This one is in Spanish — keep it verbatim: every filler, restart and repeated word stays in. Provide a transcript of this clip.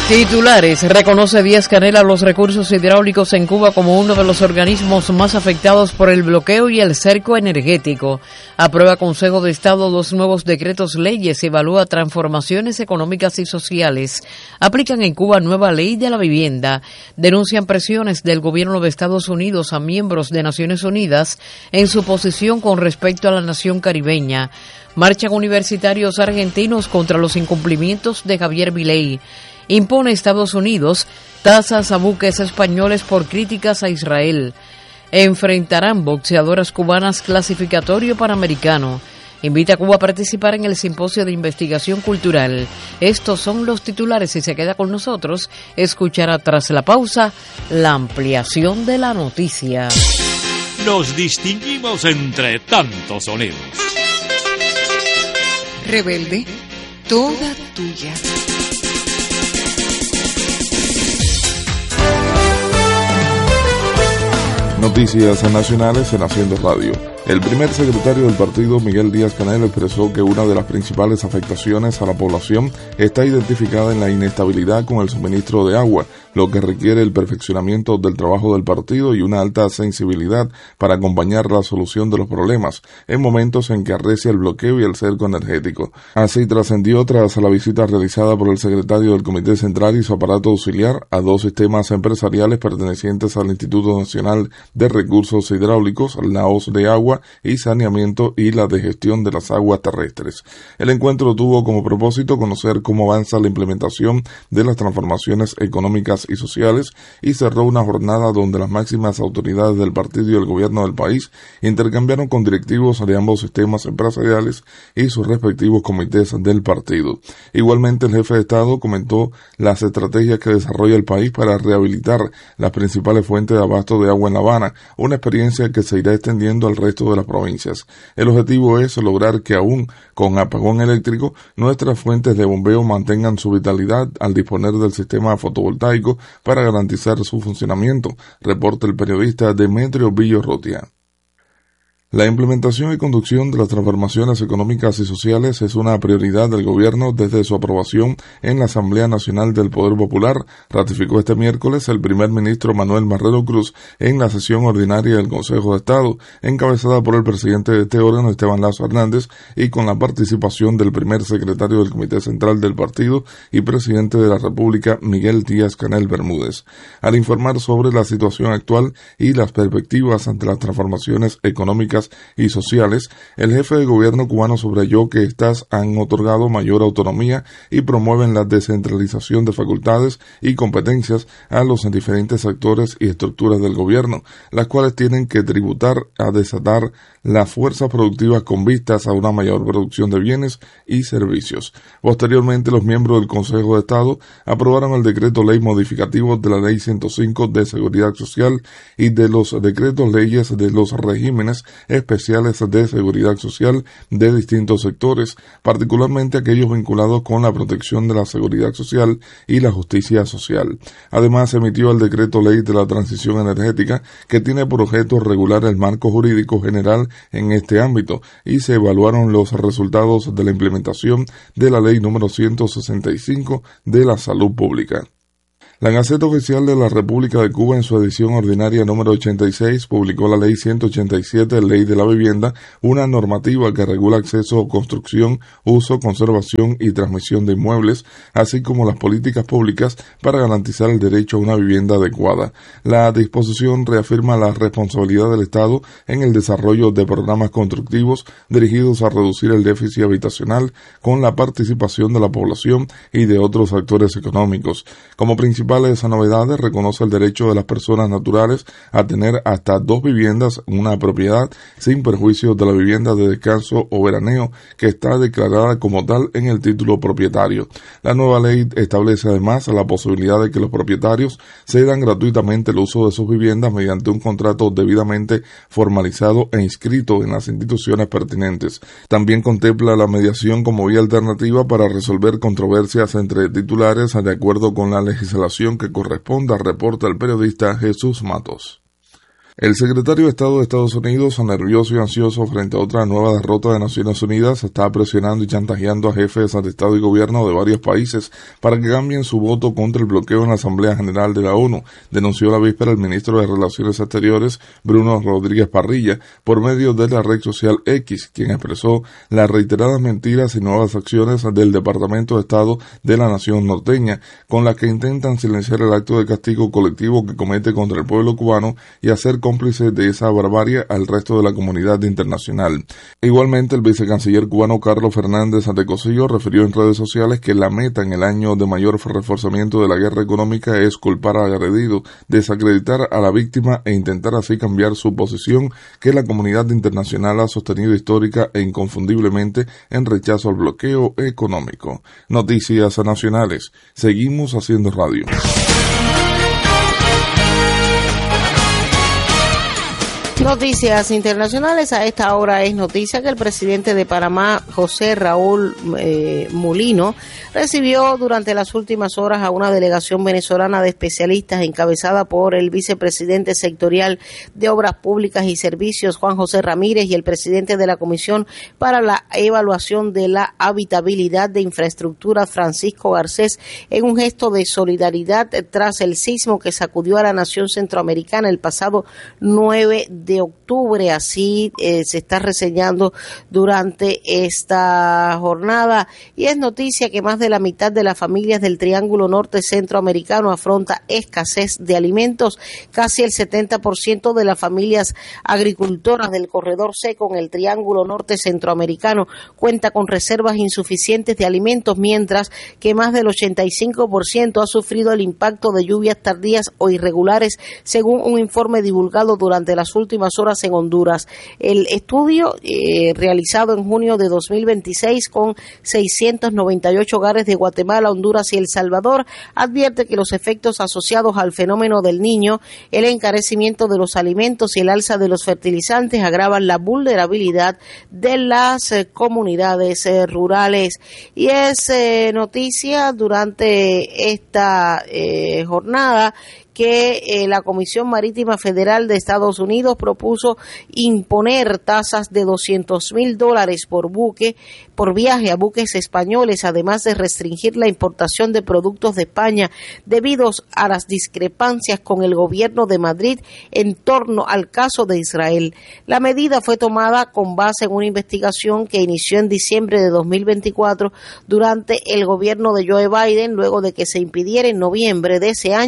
Titulares. Reconoce Díaz-Canel a los recursos hidráulicos en Cuba como uno de los organismos más afectados por el bloqueo y el cerco energético. Aprueba Consejo de Estado dos nuevos decretos leyes y evalúa transformaciones económicas y sociales. Aplican en Cuba nueva ley de la vivienda. Denuncian presiones del gobierno de Estados Unidos a miembros de Naciones Unidas en su posición con respecto a la nación caribeña. Marchan universitarios argentinos contra los incumplimientos de Javier Milei. Impone Estados Unidos tasas a buques españoles por críticas a Israel. Enfrentarán boxeadoras cubanas clasificatorio panamericano. Invita a Cuba a participar en el simposio de investigación cultural. Estos son los titulares. Si se queda con nosotros, escuchará tras la pausa la ampliación de la noticia. Nos distinguimos entre tantos sonidos. Rebelde, toda tuya. Noticias nacionales en Haciendo Radio. El primer secretario del partido, Miguel Díaz-Canel, expresó que una de las principales afectaciones a la población está identificada en la inestabilidad con el suministro de agua, lo que requiere el perfeccionamiento del trabajo del partido y una alta sensibilidad para acompañar la solución de los problemas en momentos en que arrecia el bloqueo y el cerco energético. Así trascendió tras la visita realizada por el secretario del Comité Central y su aparato auxiliar a dos sistemas empresariales pertenecientes al Instituto Nacional de Recursos Hidráulicos, la O S de Agua y Saneamiento y la de Gestión de las Aguas Terrestres. El encuentro tuvo como propósito conocer cómo avanza la implementación de las transformaciones económicas y sociales y cerró una jornada donde las máximas autoridades del partido y el gobierno del país intercambiaron con directivos de ambos sistemas empresariales y sus respectivos comités del partido. Igualmente, el jefe de Estado comentó las estrategias que desarrolla el país para rehabilitar las principales fuentes de abasto de agua en La Habana, una experiencia que se irá extendiendo al resto de las provincias. El objetivo es lograr que aún con apagón eléctrico, nuestras fuentes de bombeo mantengan su vitalidad al disponer del sistema fotovoltaico para garantizar su funcionamiento, reporta el periodista Demetrio Villorrutia. La implementación y conducción de las transformaciones económicas y sociales es una prioridad del gobierno desde su aprobación en la Asamblea Nacional del Poder Popular, ratificó este miércoles el primer ministro Manuel Marrero Cruz en la sesión ordinaria del Consejo de Estado, encabezada por el presidente de este órgano, Esteban Lazo Hernández, y con la participación del primer secretario del Comité Central del partido y presidente de la República, Miguel Díaz-Canel Bermúdez. Al informar sobre la situación actual y las perspectivas ante las transformaciones económicas y sociales, el jefe de gobierno cubano subrayó que éstas han otorgado mayor autonomía y promueven la descentralización de facultades y competencias a los diferentes actores y estructuras del gobierno, las cuales tienen que tributar a desatar las fuerzas productivas con vistas a una mayor producción de bienes y servicios. Posteriormente, los miembros del Consejo de Estado aprobaron el decreto ley modificativo de la Ley ciento cinco de Seguridad Social y de los decretos leyes de los regímenes especiales de seguridad social de distintos sectores, particularmente aquellos vinculados con la protección de la seguridad social y la justicia social. Además, emitió el decreto ley de la transición energética, que tiene por objeto regular el marco jurídico general en este ámbito, y se evaluaron los resultados de la implementación de la ley número ciento sesenta y cinco de la salud pública. La Gaceta Oficial de la República de Cuba, en su edición ordinaria número ochenta y seis, publicó la Ley ciento ochenta y siete, Ley de la Vivienda, una normativa que regula acceso, construcción, uso, conservación y transmisión de inmuebles, así como las políticas públicas para garantizar el derecho a una vivienda adecuada. La disposición reafirma la responsabilidad del Estado en el desarrollo de programas constructivos dirigidos a reducir el déficit habitacional con la participación de la población y de otros actores económicos. Como principal principales novedades, reconoce el derecho de las personas naturales a tener hasta dos viviendas en una propiedad sin perjuicio de la vivienda de descanso o veraneo que está declarada como tal en el título propietario. La nueva ley establece además la posibilidad de que los propietarios cedan gratuitamente el uso de sus viviendas mediante un contrato debidamente formalizado e inscrito en las instituciones pertinentes. También contempla la mediación como vía alternativa para resolver controversias entre titulares de acuerdo con la legislación que corresponda, reporta el periodista Jesús Matos. El secretario de Estado de Estados Unidos, nervioso y ansioso frente a otra nueva derrota de Naciones Unidas, está presionando y chantajeando a jefes de Estado y Gobierno de varios países para que cambien su voto contra el bloqueo en la Asamblea General de la ONU, denunció la víspera el ministro de Relaciones Exteriores, Bruno Rodríguez Parrilla, por medio de la red social X, quien expresó las reiteradas mentiras y nuevas acciones del Departamento de Estado de la nación norteña, con las que intentan silenciar el acto de castigo colectivo que comete contra el pueblo cubano y hacer cómplice de esa barbarie al resto de la comunidad internacional. Igualmente, el vicecanciller cubano Carlos Fernández Santecosillo refirió en redes sociales que la meta en el año de mayor reforzamiento de la guerra económica es culpar al agredido, desacreditar a la víctima e intentar así cambiar su posición que la comunidad internacional ha sostenido histórica e inconfundiblemente en rechazo al bloqueo económico. Noticias nacionales. Seguimos haciendo radio. Noticias internacionales. A esta hora es noticia que el presidente de Panamá, José Raúl eh, Mulino, recibió durante las últimas horas a una delegación venezolana de especialistas encabezada por el vicepresidente sectorial de Obras Públicas y Servicios, Juan José Ramírez, y el presidente de la Comisión para la Evaluación de la Habitabilidad de Infraestructura, Francisco Garcés, en un gesto de solidaridad tras el sismo que sacudió a la nación centroamericana el pasado nueve de octubre. Así eh, se está reseñando durante esta jornada, y es noticia que más de la mitad de las familias del Triángulo Norte Centroamericano afronta escasez de alimentos. Casi el setenta por ciento de las familias agricultoras del corredor seco en el Triángulo Norte Centroamericano cuenta con reservas insuficientes de alimentos, mientras que más del ochenta y cinco por ciento ha sufrido el impacto de lluvias tardías o irregulares, según un informe divulgado durante las últimas horas en Honduras. El estudio eh, realizado en junio de dos mil veintiséis con seiscientos noventa y ocho hogares de Guatemala, Honduras y El Salvador advierte que los efectos asociados al fenómeno del Niño, el encarecimiento de los alimentos y el alza de los fertilizantes agravan la vulnerabilidad de las eh, comunidades eh, rurales. Y es eh, noticia durante esta eh, jornada que eh, la Comisión Marítima Federal de Estados Unidos propuso imponer tasas de doscientos mil dólares por buque, por viaje a buques españoles, además de restringir la importación de productos de España debido a las discrepancias con el gobierno de Madrid en torno al caso de Israel. La medida fue tomada con base en una investigación que inició en diciembre de dos mil veinticuatro durante el gobierno de Joe Biden, luego de que se impidiera en noviembre de ese año